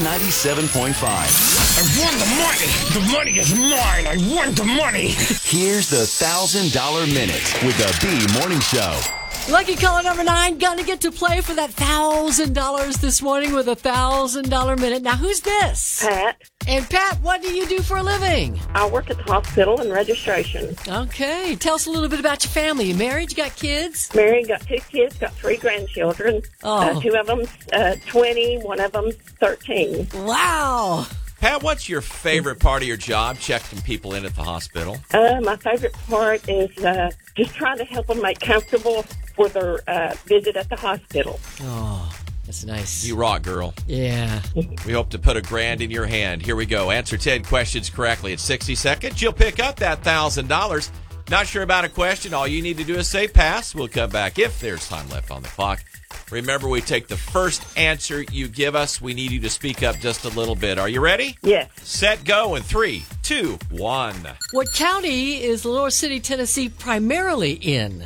B97.5. I won the money. The money is mine. I won the money. Here's the $1,000 Minute with the B Morning Show. Lucky caller number 9, gonna get to play for that $1,000 this morning with a $1,000 minute. Now, who's this? Pat. And Pat, what do you do for a living? I work at the hospital in registration. Okay, tell us a little bit about your family. You married? You got kids? Married, got 2 kids, got 3 grandchildren. Oh. 2 of them 20, 1 of them 13. Wow. Pat, what's your favorite part of your job, checking people in at the hospital? My favorite part is just trying to help them make comfortable for their visit at the hospital. Oh, that's nice. You rock, girl. Yeah. We hope to put $1,000 in your hand. Here we go. Answer 10 questions correctly in 60 seconds. You'll pick up that $1,000. Not sure about a question? All you need to do is say pass. We'll come back if there's time left on the clock. Remember, we take the first answer you give us. We need you to speak up just a little bit. Are you ready? Yes. Set, go in 3, 2, 1. What county is Lenore City, Tennessee primarily in?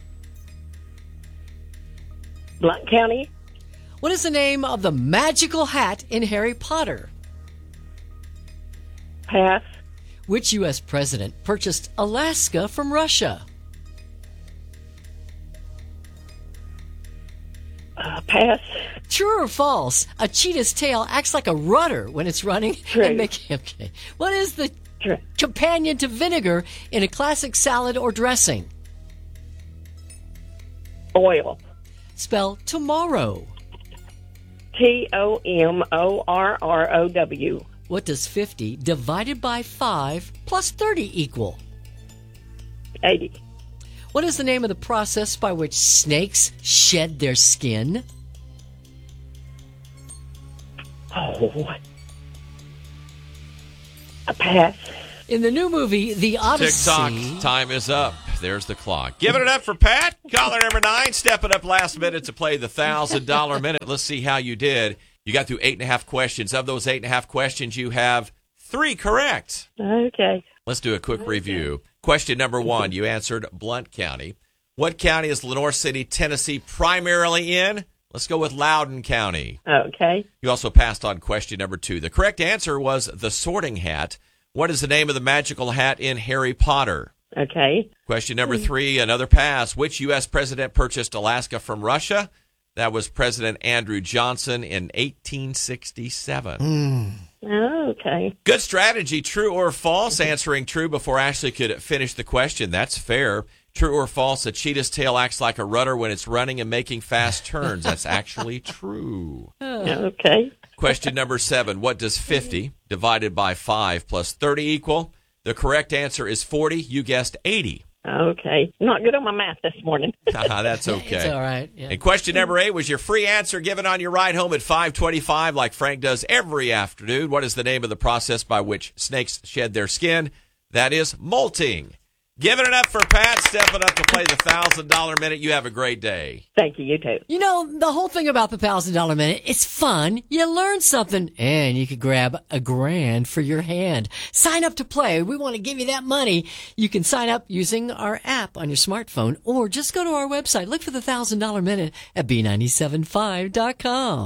Blount County. What is the name of the magical hat in Harry Potter? Pass. Which U.S. president purchased Alaska from Russia? Pass. True or false? A cheetah's tail acts like a rudder when it's running. True. Okay. What is the True. companion to vinegar in a classic salad or dressing? Oil. Spell tomorrow. TOMORROW. What does 50 divided by 5 plus 30 equal? 80. What is the name of the process by which snakes shed their skin? Oh. A pass. In the new movie, The Odyssey... Tick-tock, time is up. There's the clock. Give it up for Pat. Caller number 9, stepping up last minute to play the $1,000 minute. Let's see how you did. You got through 8.5 questions. Of those 8.5 questions, you have 3 correct. Okay. Let's do a quick review. Question number 1, you answered Blount County. What county is Lenore City, Tennessee primarily in? Let's go with Loudoun County. Okay. You also passed on question number 2. The correct answer was the Sorting Hat. What is the name of the magical hat in Harry Potter? Okay. Question number 3, another pass. Which U.S. president purchased Alaska from Russia? That was President Andrew Johnson in 1867. Okay. Good strategy. True or false? Answering true before Ashley could finish the question. That's fair. True or false? A cheetah's tail acts like a rudder when it's running and making fast turns. That's actually true. Okay. Question number 7. What does 50 divided by 5 plus 30 equal? The correct answer is 40. You guessed 80. Okay. Not good on my math this morning. That's okay. It's all right. Yeah. And question number 8 was your free answer given on your ride home at 5:25, like Frank does every afternoon. What is the name of the process by which snakes shed their skin? That is molting. Giving it up for Pat, stepping up to play the $1,000 minute. You have a great day. Thank you. You too. You know, the whole thing about the $1,000 minute, it's fun. You learn something, and you could grab $1,000 for your hand. Sign up to play. We want to give you that money. You can sign up using our app on your smartphone, or just go to our website. Look for the $1,000 minute at B975.com.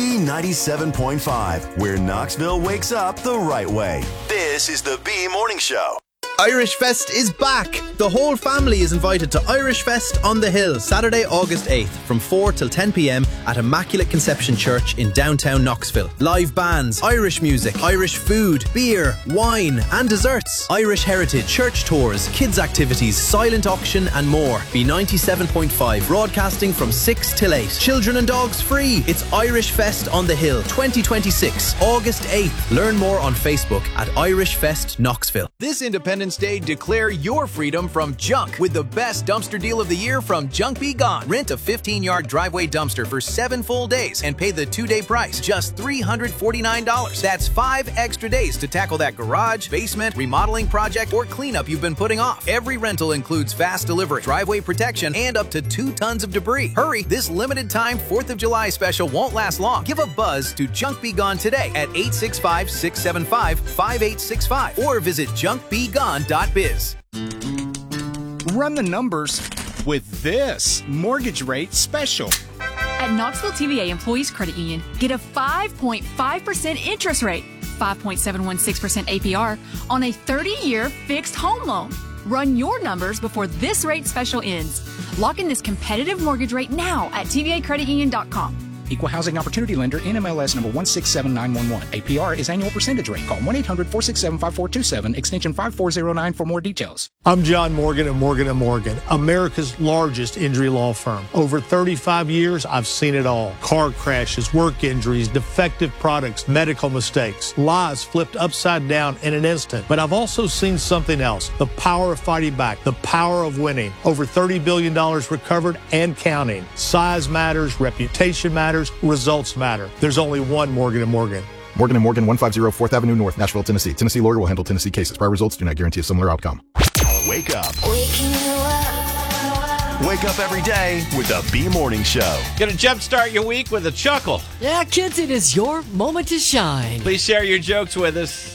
B97.5, where Knoxville wakes up the right way. This is the B Morning Show. Irish Fest is back. The whole family is invited to Irish Fest on the Hill, Saturday, August 8th, from 4 till 10 p.m. at Immaculate Conception Church in downtown Knoxville. Live bands, Irish music, Irish food, beer, wine and desserts, Irish heritage, church tours, kids activities, silent auction and more. B97.5, broadcasting from 6 till 8. Children and dogs free. It's Irish Fest on the Hill 2026, August 8th. Learn more on Facebook at Irish Fest Knoxville. This Independence Day, declare your freedom from junk with the best dumpster deal of the year from Junk Be Gone. Rent a 15-yard driveway dumpster for 7 full days and pay the 2-day price, just $349. That's 5 extra days to tackle that garage, basement, remodeling project, or cleanup you've been putting off. Every rental includes fast delivery, driveway protection, and up to 2 tons of debris. Hurry, this limited time 4th of July special won't last long. Give a buzz to Junk Be Gone today at 865-675-5865 or visit junkbegone.biz. Run the numbers with this mortgage rate special. At Knoxville TVA Employees Credit Union, get a 5.5% interest rate, 5.716% APR on a 30-year fixed home loan. Run your numbers before this rate special ends. Lock in this competitive mortgage rate now at tvacreditunion.com. Equal Housing Opportunity Lender, NMLS number 167911. APR is annual percentage rate. Call 1-800-467-5427, extension 5409 for more details. I'm John Morgan of Morgan & Morgan, America's largest injury law firm. Over 35 years, I've seen it all. Car crashes, work injuries, defective products, medical mistakes, lives flipped upside down in an instant. But I've also seen something else, the power of fighting back, the power of winning. Over $30 billion recovered and counting. Size matters, reputation matters, results matter. There's only one Morgan & Morgan. Morgan & Morgan, 150 4th Avenue North, Nashville, Tennessee. Tennessee lawyer will handle Tennessee cases. Prior results do not guarantee a similar outcome. Wake up. Wake up every day with the B Morning Show. Gonna jumpstart your week with a chuckle. Yeah, kids, it is your moment to shine. Please share your jokes with us.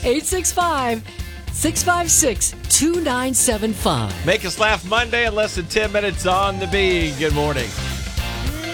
865-656-2975. Make us laugh Monday in less than 10 minutes on the B. Good morning.